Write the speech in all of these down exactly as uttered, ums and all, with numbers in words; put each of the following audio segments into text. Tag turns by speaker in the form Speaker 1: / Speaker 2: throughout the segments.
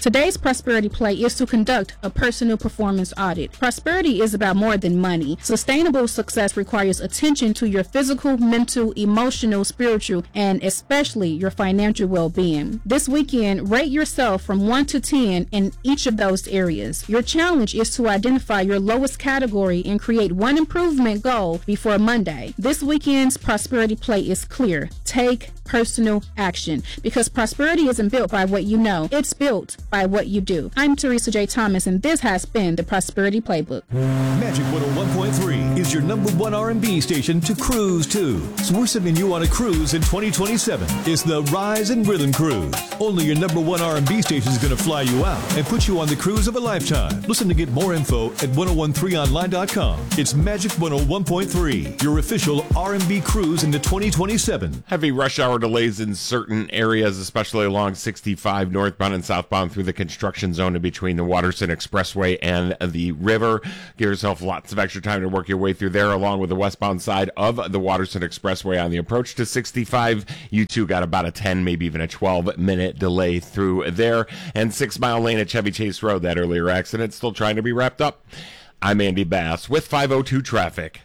Speaker 1: Today's Prosperity Play is to conduct a personal performance audit. Prosperity is about more than money. Sustainable success requires attention to your physical, mental, emotional, spiritual, and especially your financial well-being. This weekend, rate yourself from one to ten in each of those areas. Your challenge is to identify your lowest category and create one improvement goal before Monday. This weekend's Prosperity Play is clear. Take personal action, because prosperity isn't built by what you know, it's built by what you do. I'm Teresa J. Thomas, and this has been the Prosperity Playbook.
Speaker 2: Magic one oh one point three is your number one R and B station to cruise to. So we're sending you on a cruise in twenty twenty-seven. It's the Rise and Rhythm Cruise. Only your number one R and B station is going to fly you out and put you on the cruise of a lifetime. Listen to get more info at ten thirteen online dot com. It's Magic one oh one point three, your official R and B cruise into twenty twenty-seven.
Speaker 3: Heavy rush hour delays in certain areas, especially along sixty-five northbound and southbound through the construction zone in between the Waterson Expressway and the river. Give yourself lots of extra time to work your way through there, along with the westbound side of the Waterson Expressway on the approach to sixty-five. You too got about a ten, maybe even a twelve minute delay through there. And Six Mile Lane at Chevy Chase Road, that earlier accident, still trying to be wrapped up. I'm Andy Bass with five oh two Traffic.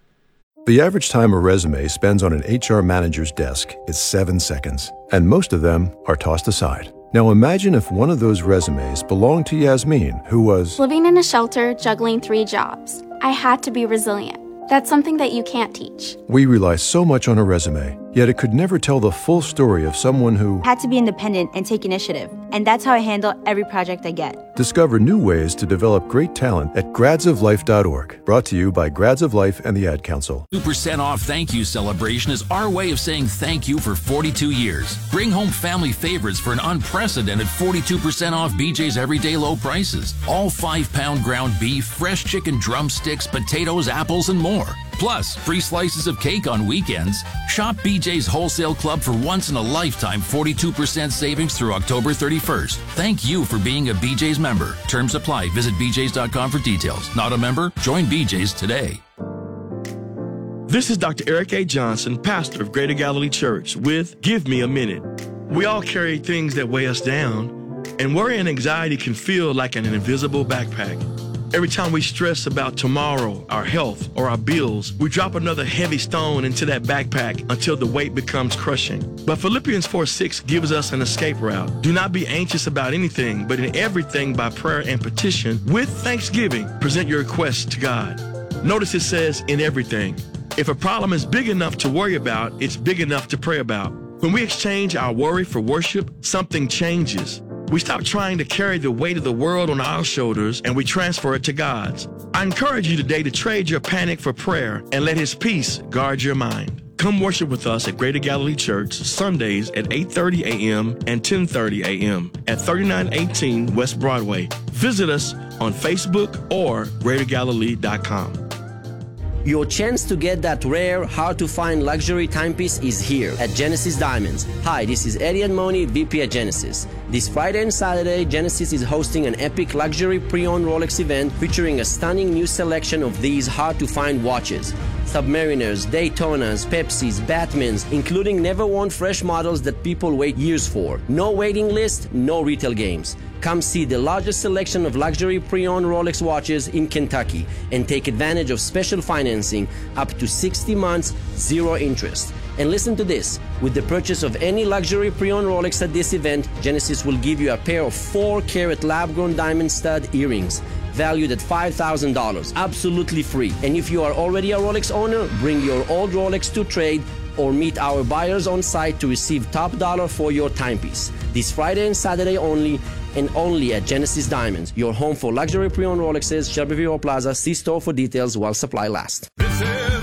Speaker 4: The average time a resume spends on an H R manager's desk is seven seconds, and most of them are tossed aside. Now imagine if one of those resumes belonged to Yasmin, who was
Speaker 5: living in a shelter, juggling three jobs. I had to be resilient. That's something that you can't teach.
Speaker 4: We rely so much on a resume, yet it could never tell the full story of someone who
Speaker 6: had to be independent and take initiative. And that's how I handle every project I get.
Speaker 4: Discover new ways to develop great talent at grads of life dot org. Brought to you by Grads of Life and the Ad Council.
Speaker 7: two percent off thank you celebration is our way of saying thank you for forty-two years. Bring home family favorites for an unprecedented forty-two percent off B J's everyday low prices. All five pound ground beef, fresh chicken drumsticks, potatoes, apples, and more. Plus, free slices of cake on weekends. Shop B J's Wholesale Club for once-in-a-lifetime forty-two percent savings through October thirty-first. Thank you for being a B J's member. Terms apply. Visit b j's dot com for details. Not a member? Join B J's today.
Speaker 8: This is Doctor Eric A. Johnson, pastor of Greater Galilee Church, with Give Me a Minute. We all carry things that weigh us down, and worry and anxiety can feel like an invisible backpack. Every time we stress about tomorrow, our health, or our bills, we drop another heavy stone into that backpack until the weight becomes crushing. But Philippians four six gives us an escape route. Do not be anxious about anything, but in everything by prayer and petition, with thanksgiving, present your requests to God. Notice it says, in everything. If a problem is big enough to worry about, it's big enough to pray about. When we exchange our worry for worship, something changes. We stop trying to carry the weight of the world on our shoulders, and we transfer it to God's. I encourage you today to trade your panic for prayer and let His peace guard your mind. Come worship with us at Greater Galilee Church Sundays at eight thirty a.m. and ten thirty a.m. at thirty-nine eighteen West Broadway. Visit us on Facebook or greater galilee dot com.
Speaker 9: Your chance to get that rare, hard-to-find luxury timepiece is here at Genesis Diamonds. Hi, this is Eddie Admoni, V P at Genesis. This Friday and Saturday, Genesis is hosting an epic luxury pre-owned Rolex event featuring a stunning new selection of these hard-to-find watches. Submariners, Daytonas, Pepsis, Batmans, including never-worn fresh models that people wait years for. No waiting list, no retail games. Come see the largest selection of luxury pre-owned Rolex watches in Kentucky and take advantage of special financing up to sixty months, zero interest. And listen to this, with the purchase of any luxury pre-owned Rolex at this event, Genesis will give you a pair of four carat lab-grown diamond stud earrings, valued at five thousand dollars, absolutely free. And if you are already a Rolex owner, bring your old Rolex to trade or meet our buyers on site to receive top dollar for your timepiece. This Friday and Saturday only, and only at Genesis Diamonds, your home for luxury pre-owned Rolexes, Shelbyville Plaza. See store for details while supply lasts.